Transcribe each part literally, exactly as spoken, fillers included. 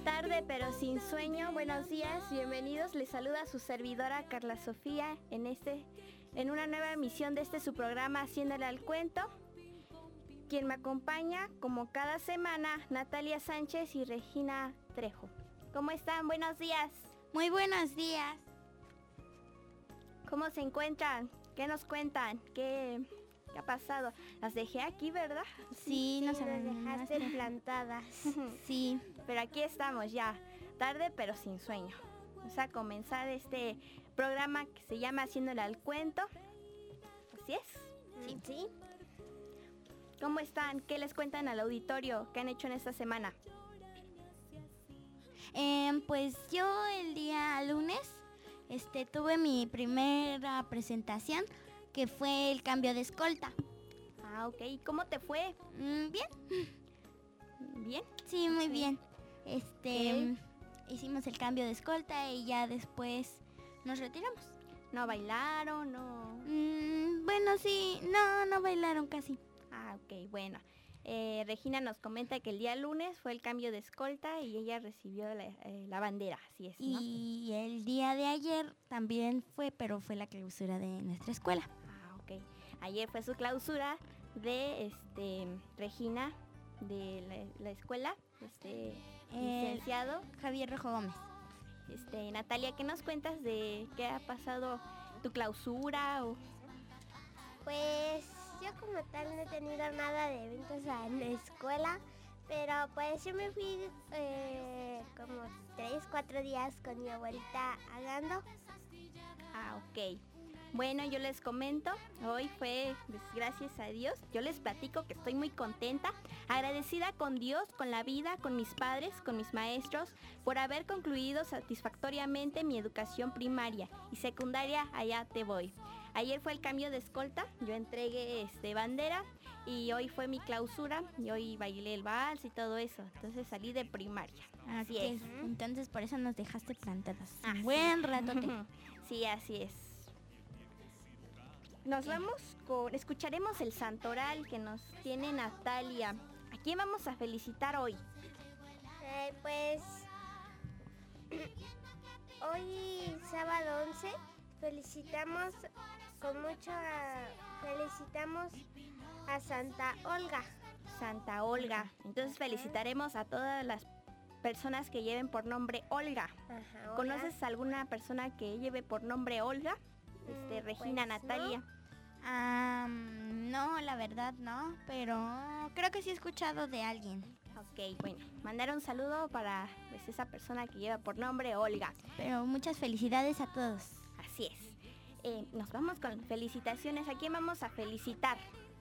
Tarde pero sin sueño, buenos días, bienvenidos. Les saluda su servidora Carla Sofía en este, en una nueva emisión de este su programa Haciéndole al Cuento. Quien me acompaña, como cada semana, Natalia Sánchez y Regina Trejo. ¿Cómo están? Buenos días. Muy buenos días. ¿Cómo se encuentran? ¿Qué nos cuentan? ¿Qué, qué ha pasado? Las dejé aquí, ¿verdad? Sí, sí nos las dejaste plantadas. Sí, pero aquí estamos ya, tarde pero sin sueño. Vamos a comenzar este programa que se llama Haciéndole al Cuento. ¿Así es? Sí, sí. ¿Cómo están? ¿Qué les cuentan al auditorio? ¿Qué han hecho en esta semana? Eh, pues yo el día lunes este, tuve mi primera presentación, que fue el cambio de escolta. Ah, ok. ¿Cómo te fue? Mm, bien. ¿Bien? Sí, muy Sí. bien. Este, hicimos el cambio de escolta y ya después nos retiramos. ¿No bailaron? ¿No? Mm, bueno, sí, no, no bailaron casi. Ah, ok, bueno. Eh, Regina nos comenta que el día lunes fue el cambio de escolta y ella recibió la, eh, la bandera, así es, ¿no? Y el día de ayer también fue, pero fue la clausura de nuestra escuela. Ah, ok. Ayer fue su clausura de este Regina de la, la escuela, este Eh, licenciado. Javier Rojo Gómez. Este, Natalia, ¿qué nos cuentas de qué ha pasado tu clausura? O... Pues yo como tal no he tenido nada de eventos en la escuela, pero pues yo me fui eh, como tres, cuatro días con mi abuelita a Gando. Ah, ok. Bueno, yo les comento, hoy fue, pues, gracias a Dios, yo les platico que estoy muy contenta, agradecida con Dios, con la vida, con mis padres, con mis maestros, por haber concluido satisfactoriamente mi educación primaria y secundaria. Allá te voy. Ayer fue el cambio de escolta, yo entregué este bandera y hoy fue mi clausura y hoy bailé el vals y todo eso, entonces salí de primaria. Así Ok, es. entonces por eso nos dejaste plantadas. Ah, Un buen ratote. Sí, así es. Nos vamos con, escucharemos el santoral que nos tiene Natalia. ¿A quién vamos a felicitar hoy? Eh, pues hoy sábado once felicitamos con mucho a- felicitamos a Santa Olga. Santa Olga. Entonces felicitaremos a todas las personas que lleven por nombre Olga. Ajá, Olga. ¿Conoces alguna persona que lleve por nombre Olga? Este, Mm, Regina, pues, Natalia. Ah, no, la verdad no, pero creo que sí he escuchado de alguien. Ok, bueno, mandar un saludo para, pues, esa persona que lleva por nombre Olga. Pero muchas felicidades a todos. Así es. Eh, nos vamos con felicitaciones. ¿A quién vamos a felicitar?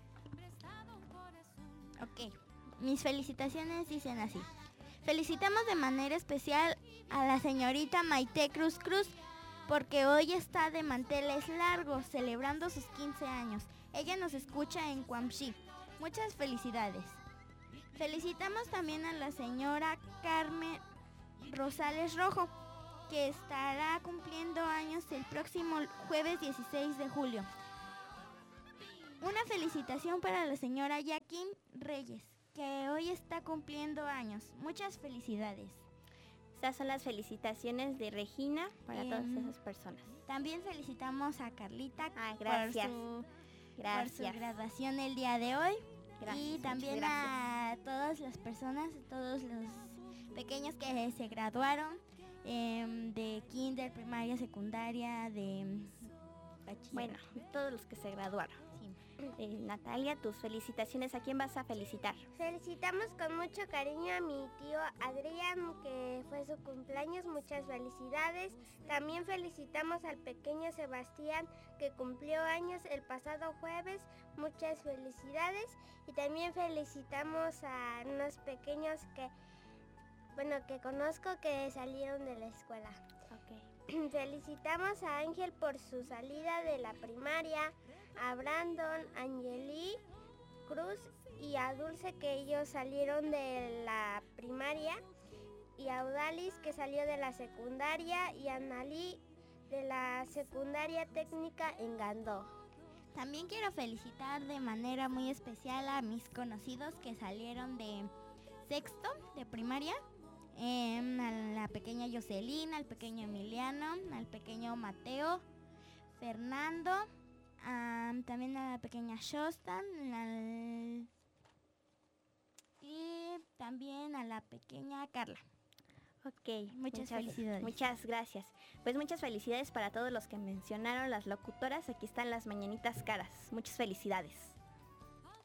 Ok, mis felicitaciones dicen así. Felicitamos de manera especial a la señorita Maite Cruz Cruz, porque hoy está de manteles largos celebrando sus quince años. Ella nos escucha en Cuamxí. Muchas felicidades. Felicitamos también a la señora Carmen Rosales Rojo, que estará cumpliendo años el próximo jueves dieciséis de julio. Una felicitación para la señora Yaquín Reyes, que hoy está cumpliendo años. Muchas felicidades. Estas son las felicitaciones de Regina para Em, todas esas personas. También felicitamos a Carlita Ah, gracias. por su, Gracias. por su graduación el día de hoy. Gracias, y muchas también gracias. a todas las personas, todos los pequeños que se graduaron em, de kinder, primaria, secundaria, de bachiller. Bueno, todos los que se graduaron. Sí. Eh, Natalia, tus felicitaciones. ¿A quién vas a felicitar? Felicitamos con mucho cariño a mi tío Adrián, que fue su cumpleaños. Muchas felicidades. También felicitamos al pequeño Sebastián, que cumplió años el pasado jueves. Muchas felicidades. Y también felicitamos a unos pequeños que, bueno, que conozco que salieron de la escuela. Ok. Felicitamos a Ángel por su salida de la primaria, a Brandon, Angeli Cruz y a Dulce, que ellos salieron de la primaria, y a Audalis, que salió de la secundaria, y a Nalí de la secundaria técnica en Gandó. También quiero felicitar de manera muy especial a mis conocidos que salieron de sexto de primaria. em, a la pequeña Jocelyn, al pequeño Emiliano, al pequeño Mateo, Fernando, am, también a la pequeña Shostan, al- y también a la pequeña Carla. Ok, Muchas felicidades. Muchas gracias. Pues muchas felicidades para todos los que mencionaron las locutoras. Aquí están las mañanitas caras. Muchas felicidades.